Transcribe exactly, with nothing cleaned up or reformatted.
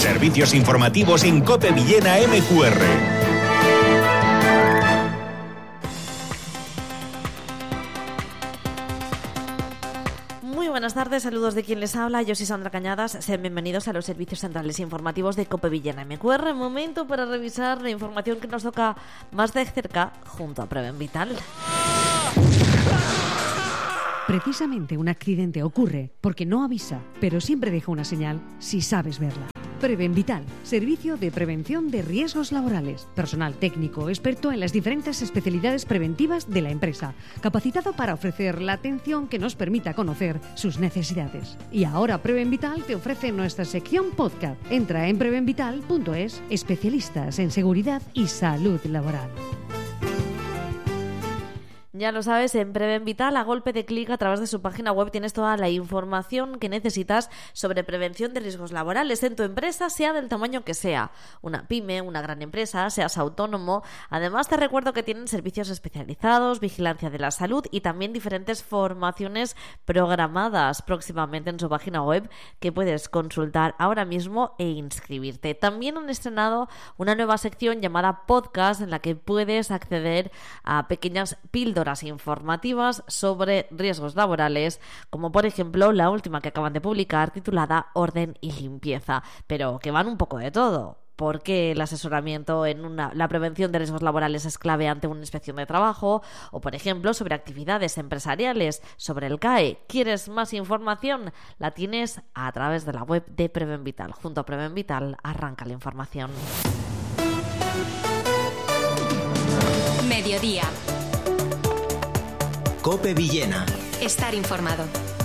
Servicios informativos en COPE Villena M Q R. Buenas tardes, saludos de quien les habla, yo soy Sandra Cañadas, sean bienvenidos a los servicios centrales informativos de COPE Villena M Q R, momento para revisar la información que nos toca más de cerca junto a Preven Vital. Precisamente un accidente ocurre porque no avisa, pero siempre deja una señal si sabes verla. Preven Vital, servicio de prevención de riesgos laborales. Personal técnico, experto en las diferentes especialidades preventivas de la empresa, capacitado para ofrecer la atención que nos permita conocer sus necesidades. Y ahora Preven Vital te ofrece nuestra sección podcast. Entra en preven vital punto es, especialistas en seguridad y salud laboral. Ya lo sabes, en Preven Vital, a golpe de clic a través de su página web tienes toda la información que necesitas sobre prevención de riesgos laborales en tu empresa, sea del tamaño que sea. Una pyme, una gran empresa, seas autónomo. Además, te recuerdo que tienen servicios especializados, vigilancia de la salud y también diferentes formaciones programadas próximamente en su página web que puedes consultar ahora mismo e inscribirte. También han estrenado una nueva sección llamada Podcast en la que puedes acceder a pequeñas píldoras informativas sobre riesgos laborales, como por ejemplo la última que acaban de publicar titulada Orden y Limpieza, pero que van un poco de todo. Porque el asesoramiento en una, la prevención de riesgos laborales es clave ante una inspección de trabajo, o por ejemplo sobre actividades empresariales, sobre el C A E. ¿Quieres más información? La tienes a través de la web de Preven Vital. Junto a Preven Vital arranca la información. Mediodía. COPE Villena. Estar informado.